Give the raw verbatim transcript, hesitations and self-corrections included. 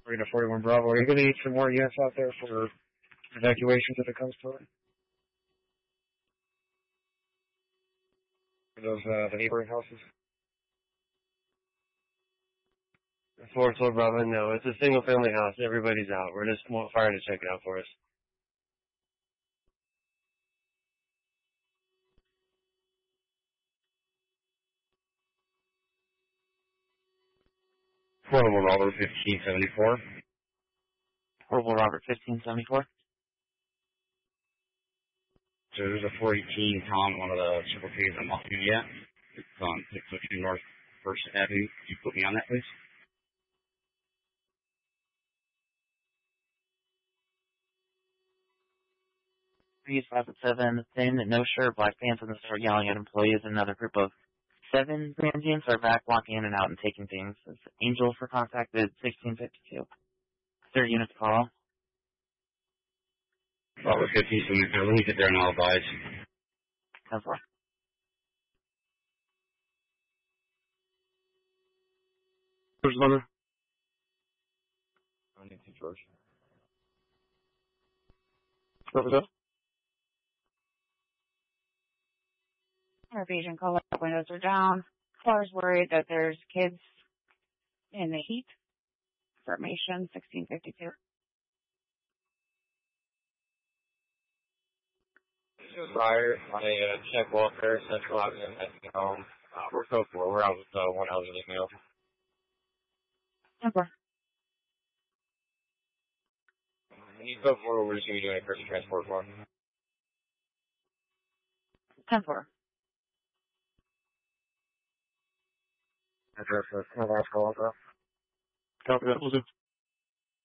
We're going to forty-one Bravo. Are you going to need some more units out there for evacuations if it comes to it? For those, uh, the neighboring houses? Fort Worth Bravo, no. It's a single family house. Everybody's out. We're just want fire to check it out for us. Portable Robert fifteen seventy-four. Portable Robert fifteen seventy-four. So there's a four eighteen on one of the triple Ks I'm off you yet. It's on six oh two North First Avenue. Could you put me on that, please? three five seven, thin, no shirt, black pants, and start yelling at employees. Another group of seven transients are back walking in and out and taking things. It's Angel for contact at sixteen fifty-two. Third unit to call. Robert fifteen seventy-four. Let me get there and I'll advise. ten four. Where's the mother? I need to George. What was that? Our patient call up, windows are down. Car's worried that there's kids in the heat. Information sixteen fifty-two. Fire, I uh, check welfare, central housing, and home. Uh, we're code four. We're out with uh, one elderly male. ten four. When you code four, we're just going to be doing a person transport for him. ten four. Address is ten last call, bro. Copy that, we'll do.